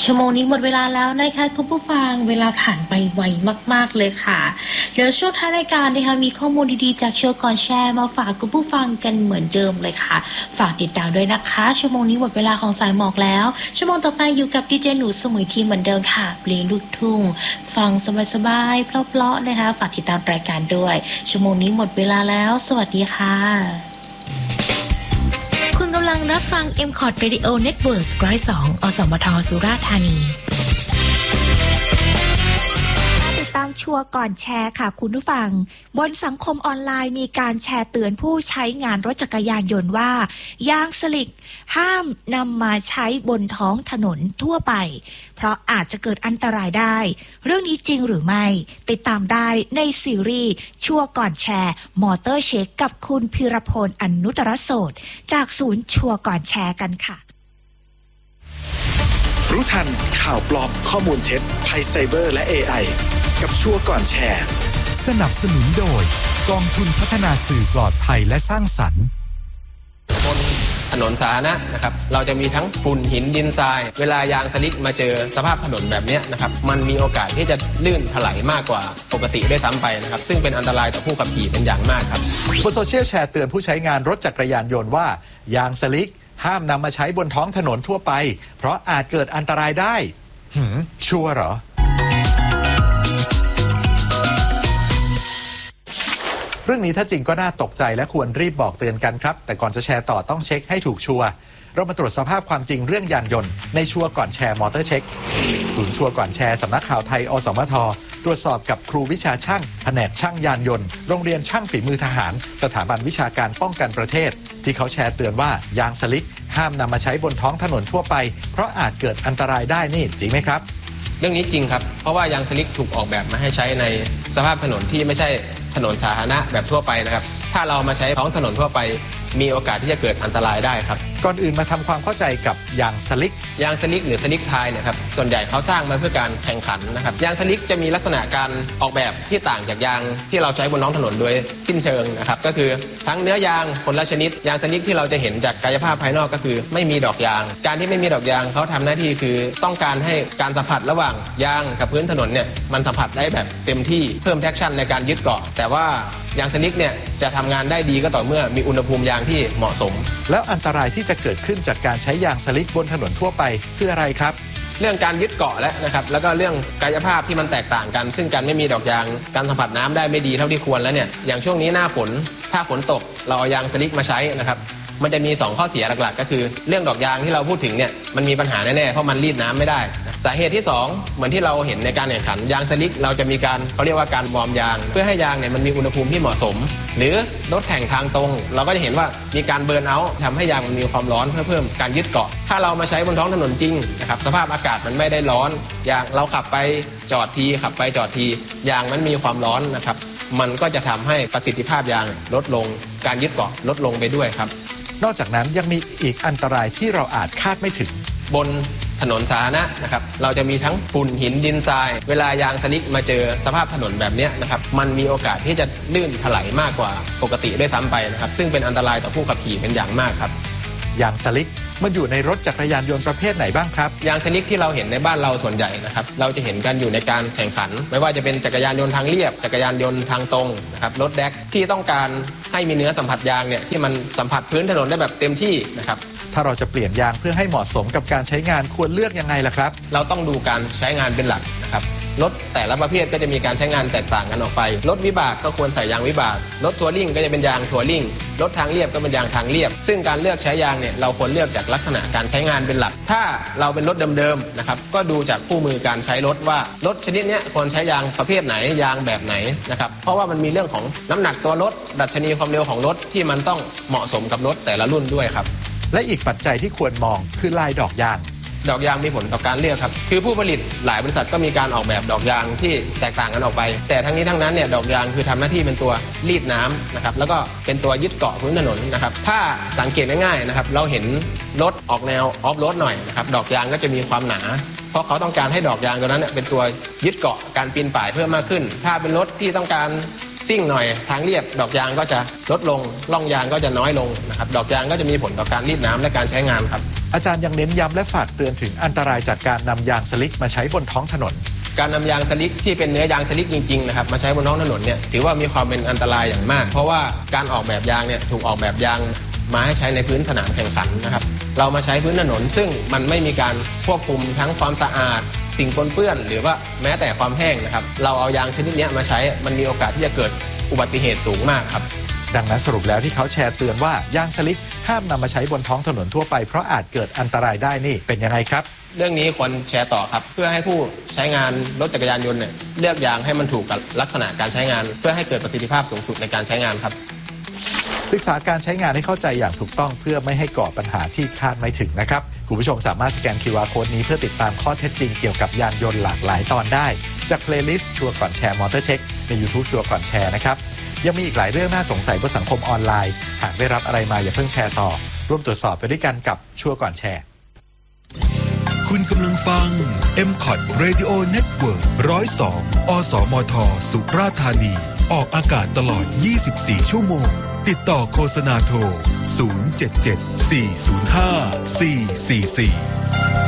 ชั่วโมงนี้หมดเวลาแล้วนะคะคุณผู้ฟังเวลาผ่านไปไวมากๆเลยค่ะเดี๋ยวช่วงท้ายรายการนะคะมีข้อมูลดีๆจากโชว์ก่อนแชร์มาฝากคุณผู้ฟังกันเหมือนเดิมเลยค่ะฝากติดตามด้วยนะคะชั่วโมงนี้หมดเวลาของสายหมอกแล้วชั่วโมงต่อไปอยู่กับดีเจหนูสมุยทีเหมือนเดิมค่ะเพลงลูกทุ่งฟังสบายๆเพลาะๆนะคะฝากติดตามรายการด้วยชั่วโมงนี้หมดเวลาแล้วสวัสดีค่ะคุณกำลังรับฟัง M-Cot Radio Network 102 อสมท สุราษฎร์ธานีติดตามชัวร์ก่อนแชร์ค่ะคุณผู้ฟังบนสังคมออนไลน์มีการแชร์เตือนผู้ใช้งานรถจักรยานยนต์ว่ายางสลิกห้ามนำมาใช้บนท้องถนนทั่วไปเพราะอาจจะเกิดอันตรายได้เรื่องนี้จริงหรือไม่ติดตามได้ในซีรีส์ชัวร์ก่อนแชร์มอเตอร์เช็คกับคุณพิรพลอนุตตรโสดจากศูนย์ชัวร์ก่อนแชร์กันค่ะรู้ทันข่าวปลอมข้อมูลเท็จภัยไซเบอร์และ AI กับชัวร์ก่อนแชร์สนับสนุนโดยกองทุนพัฒนาสื่อปลอดภัยและสร้างสรรค์บนถนนสาธารณะนะครับเราจะมีทั้งฝุ่นหินดินทรายเวลายางสลิกมาเจอสภาพถนนแบบนี้นะครับมันมีโอกาสที่จะลื่นถลายมากกว่าปกติด้วยซ้ำไปนะครับซึ่งเป็นอันตรายต่อผู้ขับขี่เป็นอย่างมากครับบนโซเชียลแชร์เตือนผู้ใช้งานรถจักรยานยนต์ว่ายางสลิกห้ามนำมาใช้บนท้องถนนทั่วไปเพราะอาจเกิดอันตรายได้ชัวร์เหรอเรื่องนี้ถ้าจริงก็น่าตกใจและควรรีบบอกเตือนกันครับแต่ก่อนจะแชร์ต่อต้องเช็คให้ถูกชัวร์เรามาตรวจสภาพความจริงเรื่องยานยนต์ในชัวร์ก่อนแชร์มอเตอร์เช็คศูนย์ชัวร์ก่อนแชร์สำนักข่าวไทยอสมทตรวจสอบกับครูวิชาช่างแผนกช่างยานยนต์โรงเรียนช่างฝีมือทหารสถาบันวิชาการป้องกันประเทศที่เขาแชร์เตือนว่ายางสลิกห้ามนำมาใช้บนท้องถนนทั่วไปเพราะอาจเกิดอันตรายได้นี่จริงไหมครับเรื่องนี้จริงครับเพราะว่ายางสลิกถูกออกแบบมาให้ใช้ในสภาพถนนที่ไม่ใช่ถนนสาธารณะแบบทั่วไปนะครับถ้าเรามาใช้ท้องถนนทั่วไปมีโอกาสที่จะเกิดอันตรายได้ครับก่อนอื่นมาทำความเข้าใจกับยางสลิกยางสลิกหรือสลิกไทยเนี่ยครับส่วนใหญ่เขาสร้างมาเพื่อการแข่งขันนะครับยางสลิกจะมีลักษณะการออกแบบที่ต่างจากยางที่เราใช้บนท้องถนนโดยสิ้นเชิงนะครับก็คือทั้งเนื้อยางคนละชนิดยางสลิกที่เราจะเห็นจากกายภาพภายนอกก็คือไม่มีดอกยางการที่ไม่มีดอกยางเขาทำหน้าที่คือต้องการให้การสัมผัสระหว่างยางกับพื้นถนนเนี่ยมันสัมผัสได้แบบเต็มที่เพิ่มแทคชั่นในการยึดเกาะแต่ว่ายางสลิกเนี่ยจะทำงานได้ดีก็ต่อเมื่อมีอุณหภูมิยางที่เหมาะสมแล้วอันตรายที่จะเกิดขึ้นจากการใช้ยางสลิกบนถนนทั่วไปคืออะไรครับเรื่องการยึดเกาะแล้วนะครับแล้วก็เรื่องกายภาพที่มันแตกต่างกันซึ่งการไม่มีดอกยางการสัมผัสน้ำได้ไม่ดีเท่าที่ควรแล้วเนี่ยอย่างช่วงนี้หน้าฝนถ้าฝนตกเราเอายางสลิกมาใช้นะครับมันจะมี2ข้อเสียหลักๆก็คือเรื่องดอกยางที่เราพูดถึงเนี่ยมันมีปัญหาแน่ๆเพราะมันรีดน้ำไม่ได้สาเหตุที่2เหมือนที่เราเห็นในการแข่งขันยางสลิกเราจะมีการเขาเรียกว่าการวอร์มยางเพื่อให้ยางเนี่ยมันมีอุณหภูมิที่เหมาะสมหรือรถแข่งทางตรงเราก็จะเห็นว่ามีการเบิร์นเอาท์ทำให้ยางมันมีความร้อนเพื่อเพิ่มการยึดเกาะถ้าเรามาใช้บนท้องถนนจริงนะครับสภาพอากาศมันไม่ได้ร้อนยางเราขับไปจอดทีขับไปจอดทียางมันมีความร้อนนะครับมันก็จะทำให้ประสิทธิภาพยางลดลงการยึดเกาะลดลงไปด้วยครับนอกจากนั้นยังมีอีกอันตรายที่เราอาจคาดไม่ถึงบนถนนสาธารณะนะครับเราจะมีทั้งฝุ่นหินดินทรายเวลายางสลิกมาเจอสภาพถนนแบบนี้นะครับมันมีโอกาสที่จะลื่นถลายมากกว่าปกติด้วยซ้ำไปนะครับซึ่งเป็นอันตรายต่อผู้ขับขี่เป็นอย่างมากครับยางสลิกมันอยู่ในรถจักรยานยนต์ประเภทไหนบ้างครับยางสลิกที่เราเห็นในบ้านเราส่วนใหญ่นะครับเราจะเห็นกันอยู่ในการแข่งขันไม่ว่าจะเป็นจักรยานยนต์ทางเรียบจักรยานยนต์ทางตรงนะครับรถแดกที่ต้องการให้มีเนื้อสัมผัสยางเนี่ยที่มันสัมผัสพื้นถนนได้แบบเต็มที่นะครับถ้าเราจะเปลี่ยนยางเพื่อให้เหมาะสมกับการใช้งานควรเลือกยังไงล่ะครับเราต้องดูการใช้งานเป็นหลักนะครับรถแต่ละประเภทก็จะมีการใช้งานแตกต่างกันออกไปรถวิบากก็ควรใส่ยางวิบากรถทัวริ่งก็จะเป็นยางทัวริ่งรถทางเรียบก็เป็นยางทางเรียบซึ่งการเลือกใช้ยางเนี่ยเราควรเลือกจากลักษณะการใช้งานเป็นหลักถ้าเราเป็นรถเดิมๆนะครับก็ดูจากคู่มือการใช้รถว่ารถชนิดนี้ควรใช้ยางประเภทไหนยางแบบไหนนะครับเพราะว่ามันมีเรื่องของน้ำหนักตัวรถดัชนีความเร็วของรถที่มันต้องเหมาะสมกับรถแต่ละรุ่นด้วยครับและอีกปัจจัยที่ควรมองคือลายดอกยางดอกยางมีผลต่อการเลือกครับคือผู้ผลิตหลายบริษัทก็มีการออกแบบดอกยางที่แตกต่างกันออกไปแต่ทั้งนี้ทั้งนั้นเนี่ยดอกยางคือทำหน้าที่เป็นตัวรีดน้ำนะครับแล้วก็เป็นตัวยึดเกาะพื้นถนนนะครับถ้าสังเกตง่ายๆนะครับเราเห็นรถออกแนวออฟโรดหน่อยนะครับดอกยางก็จะมีความหนาเพราะเขาต้องการให้ดอกยางตัวนั้นเนี่ยเป็นตัวยึดเกาะการปีนป่ายเพิ่มมากขึ้นถ้าเป็นรถที่ต้องการซิ่งหน่อยทางเรียบดอกยางก็จะลดลงร่องยางก็จะน้อยลงนะครับดอกยางก็จะมีผลต่อการรีดน้ำและการใช้งานครับอาจารย์ยังเน้นย้ำและฝากเตือนถึงอันตรายจากการนำยางสลิกมาใช้บนท้องถนนการนำยางสลิกที่เป็นเนื้อยางสลิกจริงๆนะครับมาใช้บนท้องถนนเนี่ยถือว่ามีความเป็นอันตรายอย่างมากเพราะว่าการออกแบบยางเนี่ยถูกออกแบบยางมาให้ใช้ในพื้นสนามแข่งขันนะครับเรามาใช้พื้นถนนซึ่งมันไม่มีการควบคุมทั้งความสะอาดสิ่งปนเปื้อนหรือว่าแม้แต่ความแห้งนะครับเราเอายางชนิดนี้มาใช้มันมีโอกาสที่จะเกิดอุบัติเหตุสูงมากครับดังนั้นสรุปแล้วที่เขาแชร์เตือนว่ายางสลิกห้ามนำมาใช้บนท้องถนนทั่วไปเพราะอาจเกิดอันตรายได้นี่เป็นยังไงครับเรื่องนี้ควรแชร์ต่อครับเพื่อให้ผู้ใช้งานรถจักรยานยนต์เนี่ยเลือกยางให้มันถูกกับลักษณะการใช้งานเพื่อให้เกิดประสิทธิภาพสูงสุดในการใช้งานครับศึกษาการใช้งานให้เข้าใจอย่างถูกต้องเพื่อไม่ให้ก่อปัญหาที่คาดไม่ถึงนะครับคุณผู้ชมสามารถสแกน QR Code นี้เพื่อติดตามข้อเท็จจริงเกี่ยวกับยานยนต์หลากหลายตอนได้จากเพลย์ลิสต์ชัวร์ก่อนแชร์มอเตอร์เช็คใน YouTube ชัวร์ก่อนแชร์นะครับยังมีอีกหลายเรื่องน่าสงสัยบนสังคมออนไลน์หากได้รับอะไรมาอย่าเพิ่งแชร์ต่อร่วมตรวจสอบไปด้วยกันกับชัวร์ก่อนแชร์คุณกำลังฟัง MCOT Radio Network 102 อสมท สุราษฎร์ธานีออกอากาศตลอด 24 ชั่วโมงติดต่อโฆษณาโทร 077 405 444